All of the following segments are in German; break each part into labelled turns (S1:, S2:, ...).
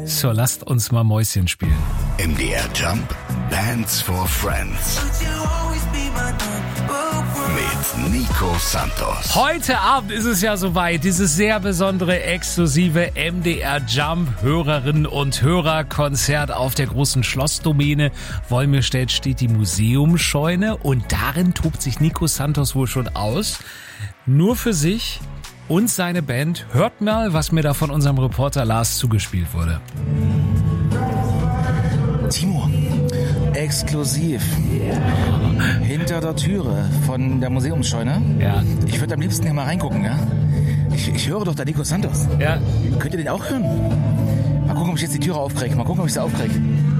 S1: So, lasst uns mal Mäuschen spielen.
S2: MDR Jump, Dance for Friends. Mit Nico Santos.
S1: Heute Abend ist es ja soweit, dieses sehr besondere, exklusive MDR Jump Hörerinnen und Hörerkonzert auf der großen Schlossdomäne. Wolmirstedt steht die Museumsscheune und darin tobt sich Nico Santos wohl schon aus. Nur für sich und seine Band. Hört mal, was mir da von unserem Reporter Lars zugespielt wurde.
S3: Timo, exklusiv. Hinter der Türe von der Museumsscheune.
S1: Ja.
S3: Ich würde am liebsten hier mal reingucken, ja? Ich höre doch da Nico Santos.
S1: Ja.
S3: Könnt ihr den auch hören? Mal gucken, ob ich jetzt die Türe aufkriege. Mal gucken, ob ich sie aufkriege.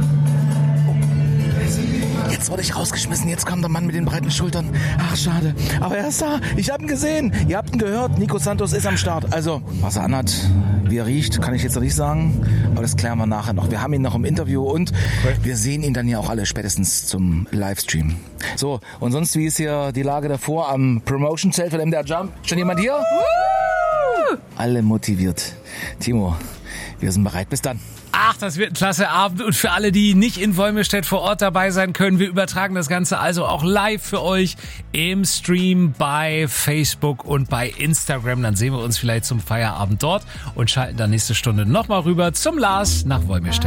S3: Jetzt wurde ich rausgeschmissen. Jetzt kommt der Mann mit den breiten Schultern. Ach, schade. Aber er ist da. Ich habe ihn gesehen. Ihr habt ihn gehört. Nico Santos ist am Start. Also, was er anhat, wie er riecht, kann ich jetzt noch nicht sagen. Aber das klären wir nachher noch. Wir haben ihn noch im Interview und wir sehen ihn dann ja auch alle spätestens zum Livestream. So, und sonst, wie ist hier die Lage davor am Promotion-Zelt von MDR Jump? Schon jemand hier? Alle motiviert. Timo, wir sind bereit. Bis dann.
S1: Ach, das wird ein klasse Abend. Und für alle, die nicht in Wolmirstedt vor Ort dabei sein können, wir übertragen das Ganze also auch live für euch im Stream bei Facebook und bei Instagram. Dann sehen wir uns vielleicht zum Feierabend dort und schalten dann nächste Stunde nochmal rüber zum Lars nach Wolmirstedt.